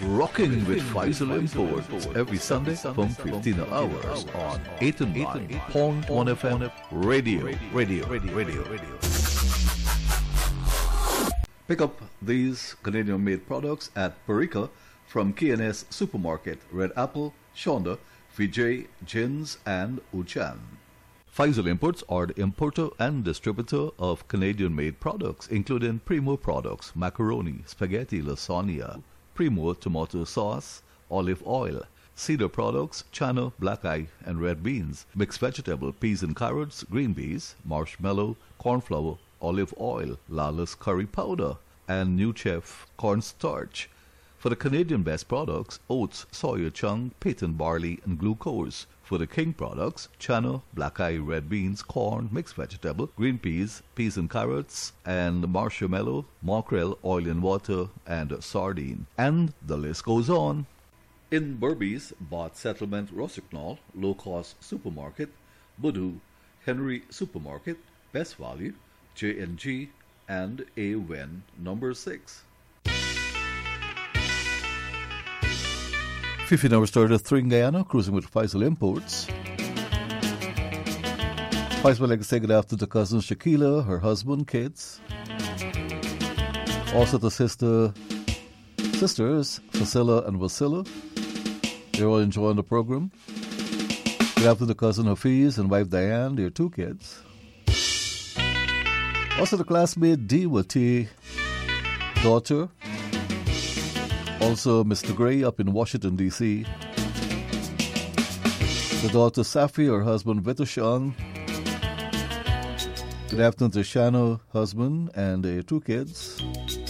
Rocking with Faisal Imports every Sunday from 15 hours on 8 and 9, Point 1 FM, Radio. Pick up these Canadian-made products at Perica from K&S Supermarket, Red Apple, Shonda, Vijay, Gins, and Uchan. Faisal Imports are the importer and distributor of Canadian-made products, including Primo products, macaroni, spaghetti, lasagna, Primo tomato sauce, olive oil, Cedar products, chana, black eye, and red beans, mixed vegetable, peas and carrots, green peas, marshmallow, corn flour, olive oil, Lala's curry powder, and New Chef cornstarch. For the Canadian best products, oats, soya chunk, patent barley, and glucose. For the King products, chana, black eye, red beans, corn, mixed vegetable, green peas, peas and carrots, and marshmallow, mackerel, oil and water, and sardine. And the list goes on. In Berbice, Bot Settlement, Rossignol, Low Cost Supermarket, Budu, Henry Supermarket, Best Value, J&G, and AWEN number 6. 15 hours started at 3 in Guyana, cruising with Faisal Imports. Faisal would like to say good afternoon to cousin Shakila, her husband, kids. Also to sisters, Fasila and Wasila. They're all enjoying the program. Good afternoon to cousin Hafiz and wife Diane, their 2 kids. Also to classmate Diwati, daughter. Also, Mr. Gray up in Washington, D.C. The daughter Safi, her husband Vitushang. Good afternoon to Shano, husband, and their 2 kids.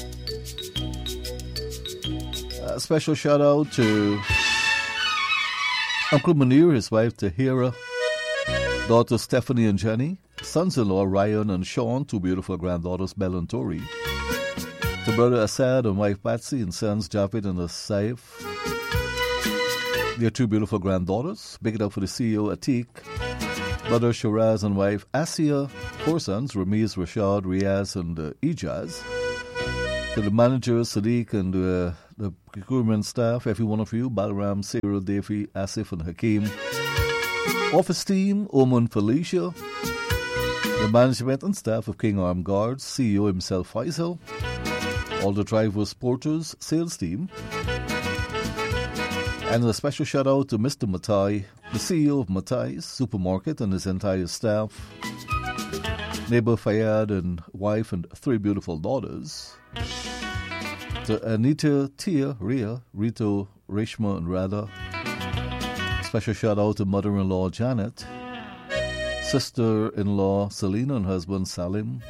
A special shout out to Uncle Munir, his wife Tahira, daughter Stephanie and Jenny, sons-in-law Ryan and Sean, 2 beautiful granddaughters Belle and Tori. To brother Assad and wife Patsy and sons Javid and Saif. Their 2 beautiful granddaughters. Big it up for the CEO Atik, brother Shiraz and wife Asia, 4 sons Ramiz, Rashad, Riaz, and Ijaz. To the managers Sadiq and the procurement staff, every one of you, Balaram, Cyril, Defi, Asif, and Hakim. Office team, Oman, Felicia. The management and staff of King Armed Guards, CEO himself Faisal. All the drivers, porters, sales team. And a special shout out to Mr. Matai, the CEO of Matai's Supermarket and his entire staff. Neighbor Fayad and wife and 3 beautiful daughters. To Anita, Tia, Ria, Rito, Reshma and Radha. Special shout out to mother-in-law Janet. Sister-in-law Selena and husband Salim.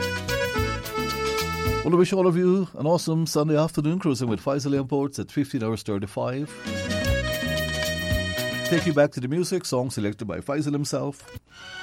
I want to wish all of you an awesome Sunday afternoon cruising with Faisal Imports at 15 hours 35. Take you back to the music, song selected by Faisal himself.